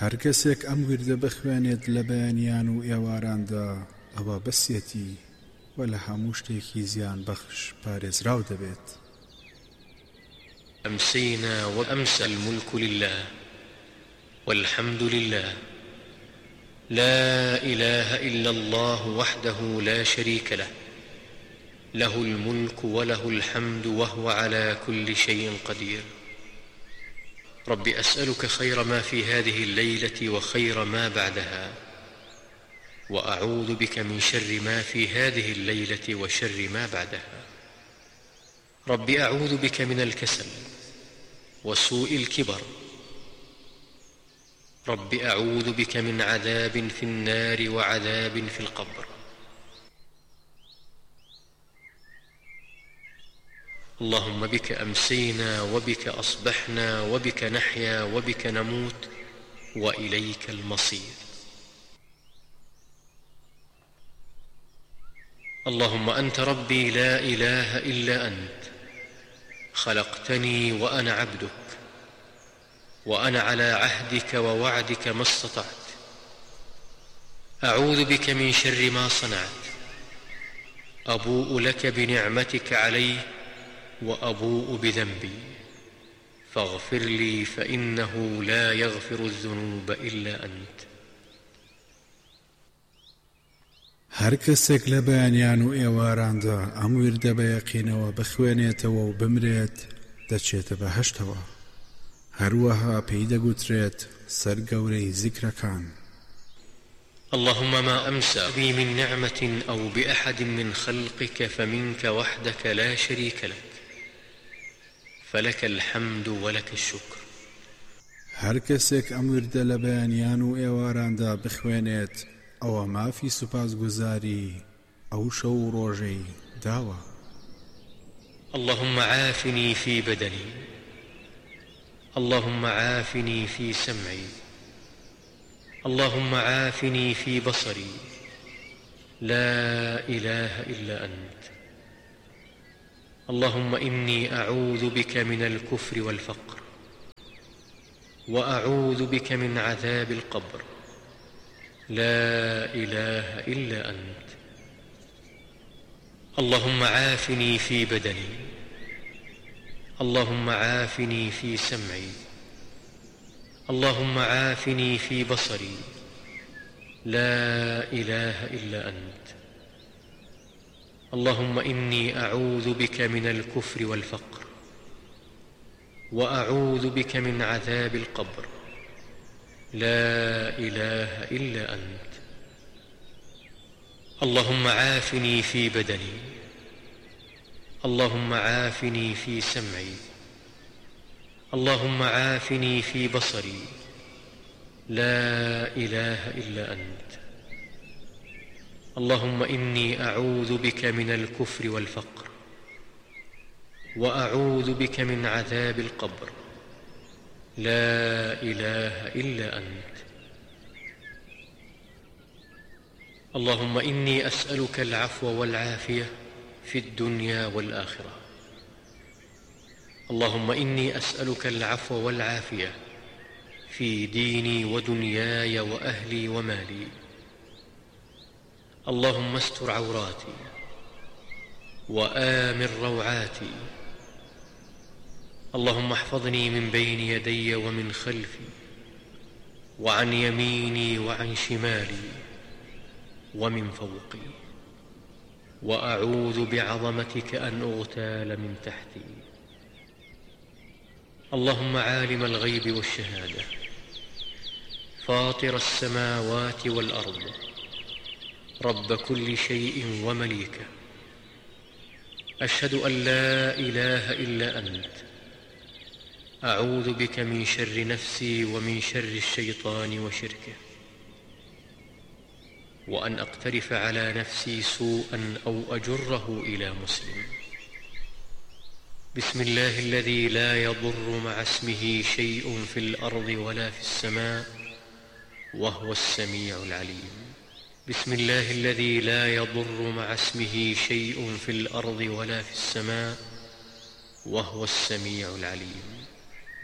هەر کەسێک ئەم وردە بخوێنێت لە بەیانیان و ئێواراندا ئەوە بەسیەتی و لە هەموو شتێکی زیان بەخش پارێزراو دەبێت. أمسينا وأمسى الملك لله والحمد لله لا إله إلا الله وحده لا شريك له له الملك وله الحمد وهو على كل شيء قدير. رب أسألك خير ما في هذه الليلة وخير ما بعدها، وأعوذ بك من شر ما في هذه الليلة وشر ما بعدها. رب أعوذ بك من الكسل وسوء الكبر. رب أعوذ بك من عذاب في النار وعذاب في القبر. اللهم بك أمسينا وبك أصبحنا وبك نحيا وبك نموت وإليك المصير. اللهم أنت ربي لا إله إلا أنت، خلقتني وأنا عبدك، وأنا على عهدك ووعدك ما استطعت. أعوذ بك من شر ما صنعت. أبوء لك بنعمتك علي وأبوء بذنبي، فاغفر لي فإنه لا يغفر الذنوب إلا أنت. هەر کەسێک لە بەیانیان و ئێواراندا ئەم وردە بە یەقینەوە بخوێنێتەوە و بمرێت دەچێتە بەهەشتەوە. هەروەها پێی دەگوترێت سەرگەورەی زیکرەکان. اللهم ما أمسى بي من نعمة أو بأحد من خلقك فمنك وحدك لا شريك لك، فلك الحمد ولك الشكر. هەر کەسێک ئەم وردە لە بەیانیان و ئێواراندا بخوێنێت ئەوە مافی سوپاسگوزاری ئەو شەو و ڕۆژەی داوە. اللهم عافني في بدني، اللهم عافني في سمعي، اللهم عافني في بصري، لا إله إلا أنت. اللهم إني أعوذ بك من الكفر والفقر، وأعوذ بك من عذاب القبر، لا إله إلا أنت. اللهم عافني في بدني، اللهم عافني في سمعي، اللهم عافني في بصري، لا إله إلا أنت. اللهم إني أعوذ بك من الكفر والفقر، وأعوذ بك من عذاب القبر، لا إله إلا أنت. اللهم عافني في بدني، اللهم عافني في سمعي، اللهم عافني في بصري، لا إله إلا أنت. اللهم إني أعوذ بك من الكفر والفقر، وأعوذ بك من عذاب القبر، لا إله إلا أنت. اللهم إني أسألك العفو والعافية في الدنيا والآخرة. اللهم إني أسألك العفو والعافية في ديني ودنياي وأهلي ومالي. اللهم استر عوراتي وآمن روعاتي. اللهم احفظني من بين يدي ومن خلفي وعن يميني وعن شمالي ومن فوقي، وأعوذ بعظمتك أن أغتال من تحتي. اللهم عالم الغيب والشهادة، فاطر السماوات والأرض، رب كل شيء ومليكه، أشهد أن لا إله إلا أنت. أعوذ بك من شر نفسي ومن شر الشيطان وشركه، وأن أقترف على نفسي سوءا أو أجره إلى مسلم. بسم الله الذي لا يضر مع اسمه شيء في الأرض ولا في السماء وهو السميع العليم. بسم الله الذي لا يضر مع اسمه شيء في الأرض ولا في السماء وهو السميع العليم.